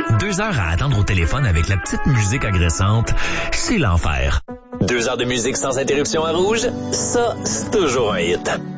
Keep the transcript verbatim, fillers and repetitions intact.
Deux heures à attendre au téléphone avec la petite musique agressante, c'est l'enfer. Deux heures de musique sans interruption à Rouge, ça, c'est toujours un hit.